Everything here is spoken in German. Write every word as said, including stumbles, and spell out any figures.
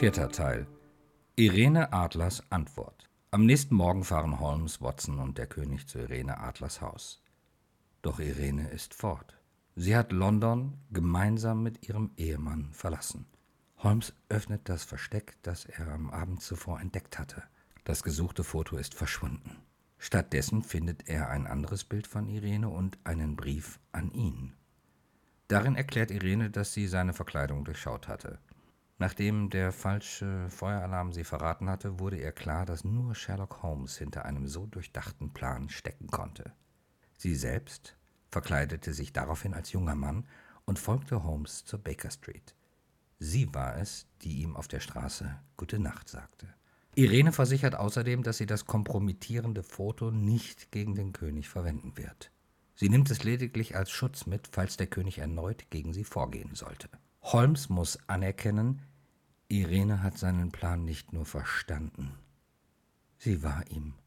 Vierter Teil. Irene Adlers Antwort. Am nächsten Morgen fahren Holmes, Watson und der König zu Irene Adlers Haus. Doch Irene ist fort. Sie hat London gemeinsam mit ihrem Ehemann verlassen. Holmes öffnet das Versteck, das er am Abend zuvor entdeckt hatte. Das gesuchte Foto ist verschwunden. Stattdessen findet er ein anderes Bild von Irene und einen Brief an ihn. Darin erklärt Irene, dass sie seine Verkleidung durchschaut hatte. Nachdem der falsche Feueralarm sie verraten hatte, wurde ihr klar, dass nur Sherlock Holmes hinter einem so durchdachten Plan stecken konnte. Sie selbst verkleidete sich daraufhin als junger Mann und folgte Holmes zur Baker Street. Sie war es, die ihm auf der Straße Gute Nacht sagte. Irene versichert außerdem, dass sie das kompromittierende Foto nicht gegen den König verwenden wird. Sie nimmt es lediglich als Schutz mit, falls der König erneut gegen sie vorgehen sollte. Holmes muss anerkennen, Irene hat seinen Plan nicht nur verstanden, sie war ihm